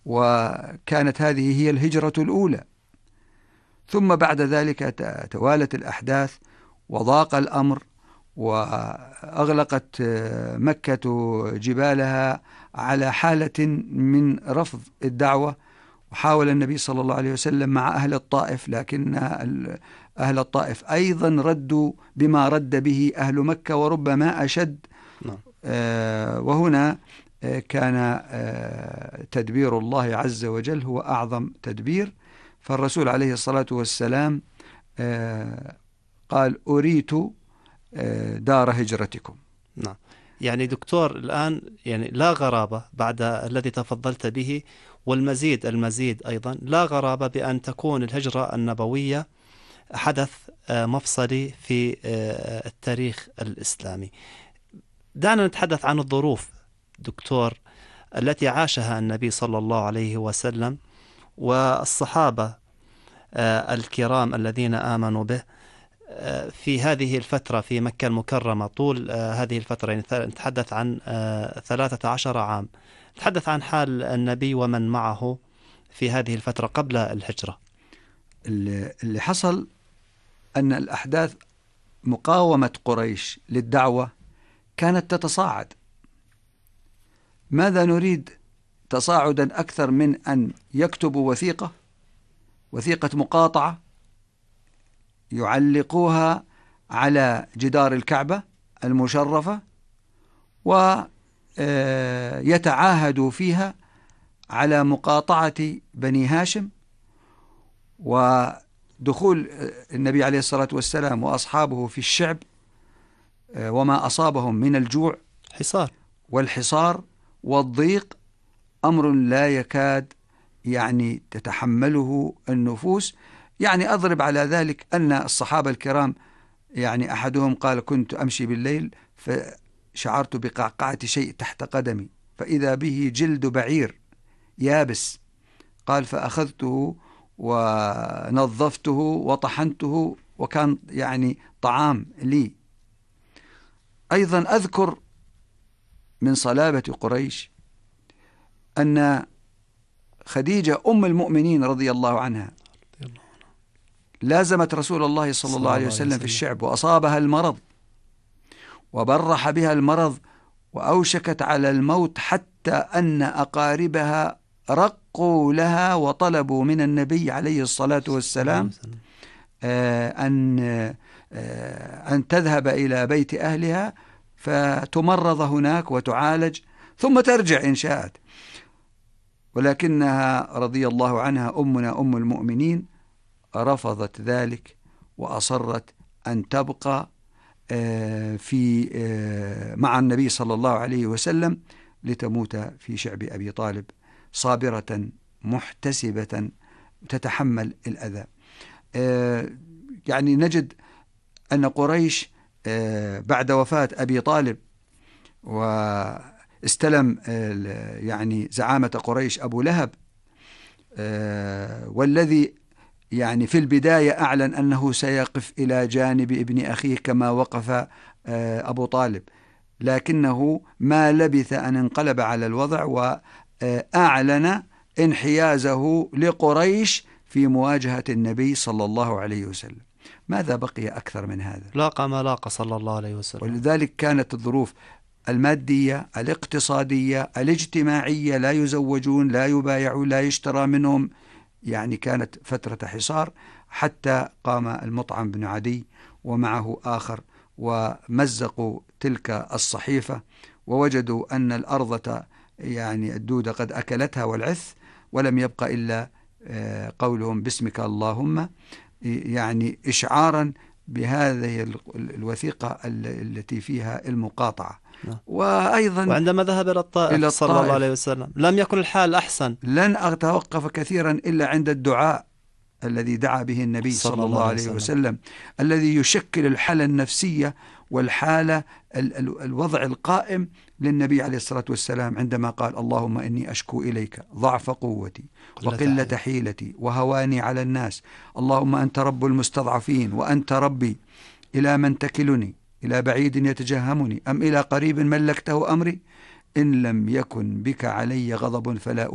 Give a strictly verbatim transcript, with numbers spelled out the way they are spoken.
وكانت هذه هي الهجرة الأولى. ثم بعد ذلك توالت الأحداث وضاق الأمر، وأغلقت مكة جبالها على حالة من رفض الدعوة. وحاول النبي صلى الله عليه وسلم مع أهل الطائف، لكن أهل الطائف أيضا ردوا بما رد به أهل مكة وربما أشد. نعم. وهنا كان تدبير الله عز وجل هو أعظم تدبير. فالرسول عليه الصلاة والسلام قال أريت دار هجرتكم. نعم. يعني دكتور الآن يعني لا غرابة بعد الذي تفضلت به، والمزيد المزيد أيضا لا غرابة بأن تكون الهجرة النبوية حدث مفصلي في التاريخ الإسلامي. دعنا نتحدث عن الظروف دكتور التي عاشها النبي صلى الله عليه وسلم والصحابة الكرام الذين آمنوا به في هذه الفترة في مكة المكرمة. طول هذه الفترة يعني نتحدث عن ثلاثة عشر عام. نتحدث عن حال النبي ومن معه في هذه الفترة قبل الهجرة. اللي حصل أن الأحداث مقاومة قريش للدعوة كانت تتصاعد. ماذا نريد تصاعدا أكثر من أن يكتبوا وثيقة وثيقة مقاطعة يعلقوها على جدار الكعبة المشرفة، ويتعاهدوا فيها على مقاطعة بني هاشم ودخول النبي عليه الصلاة والسلام وأصحابه في الشعب وما أصابهم من الجوع حصار والحصار والضيق، أمر لا يكاد يعني تتحمله النفوس. يعني أضرب على ذلك أن الصحابة الكرام يعني أحدهم قال كنت أمشي بالليل فشعرت بقعقعة شيء تحت قدمي فإذا به جلد بعير يابس، قال فأخذته ونظفته وطحنته وكان يعني طعام لي. أيضا أذكر من صلابة قريش أن خديجة أم المؤمنين رضي الله عنها لازمت رسول الله صلى الله عليه وسلم في الشعب وأصابها المرض وبرح بها المرض وأوشكت على الموت، حتى أن أقاربها رقوا لها وطلبوا من النبي عليه الصلاة والسلام أن أن تذهب إلى بيت أهلها فتمرض هناك وتعالج ثم ترجع إن شاءت. ولكنها رضي الله عنها أمنا أم المؤمنين رفضت ذلك وأصرت أن تبقى في مع النبي صلى الله عليه وسلم لتموت في شعب أبي طالب صابرة محتسبة تتحمل الأذى. يعني نجد أن قريش بعد وفاة أبي طالب واستلم يعني زعامة قريش أبو لهب، والذي يعني في البداية أعلن أنه سيقف إلى جانب ابن أخيه كما وقف أبو طالب، لكنه ما لبث أن انقلب على الوضع وأعلن انحيازه لقريش في مواجهة النبي صلى الله عليه وسلم. ماذا بقي أكثر من هذا؟ لاقى ما لاقى صلى الله عليه وسلم. ولذلك كانت الظروف المادية الاقتصادية الاجتماعية لا يزوجون لا يبايعون لا يشترى منهم، يعني كانت فترة حصار، حتى قام المطعم بن عدي ومعه آخر ومزقوا تلك الصحيفة ووجدوا أن الأرض يعني الدودة قد أكلتها والعث، ولم يبقى إلا قولهم باسمك اللهم، يعني إشعارا بهذه الوثيقة التي فيها المقاطعة. وأيضا وعندما ذهب إلى الطائف, إلى الطائف صلى الله عليه وسلم لم يكن الحال أحسن. لن أتوقف كثيرا إلا عند الدعاء الذي دعا به النبي صلى, صلى الله عليه وسلم, وسلم الذي يشكل الحالة النفسية والحالة ال ال الوضع القائم للنبي عليه الصلاة والسلام عندما قال اللهم إني أشكو إليك ضعف قوتي وقلة حيلتي وهواني على الناس، اللهم أنت رب المستضعفين وأنت ربي، إلى من تكلني؟ إلى بعيد يتجهمني أم إلى قريب ملكته أمري؟ إن لم يكن بك علي غضب فلا